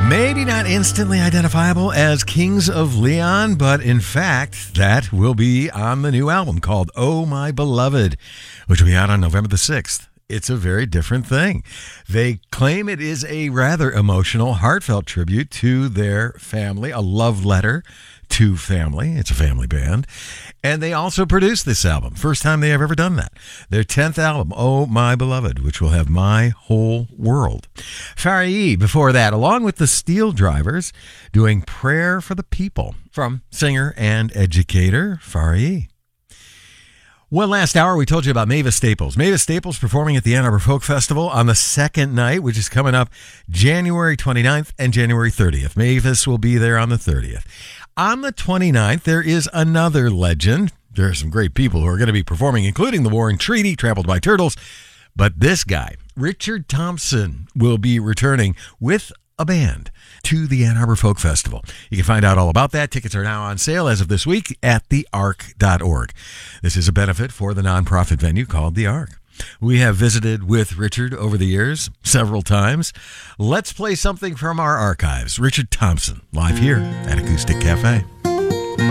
Maybe not instantly identifiable as Kings of Leon, but in fact, that will be on the new album called Oh My Beloved, which will be out on November the 6th. It's a very different thing. They claim it is a rather emotional, heartfelt tribute to their family, a love letter to family. It's a family band. And they also produced this album. First time they have ever done that. Their 10th album, Oh My Beloved, which will have My Whole World. Farai before that, along with the Steel Drivers, doing Prayer for the People from singer and educator Farai. Well, last hour we told you about Mavis Staples. Mavis Staples performing at the Ann Arbor Folk Festival on the second night, which is coming up January 29th and January 30th. Mavis will be there on the 30th. On the 29th, there is another legend. There are some great people who are going to be performing, including the Warring Treaty, Trampled by Turtles. But this guy, Richard Thompson, will be returning with a band to the Ann Arbor Folk Festival. You can find out all about that. Tickets are now on sale as of this week at theark.org. This is a benefit for the nonprofit venue called The Ark. We have visited with Richard over the years several times. Let's play something from our archives. Richard Thompson, live here at Acoustic Cafe.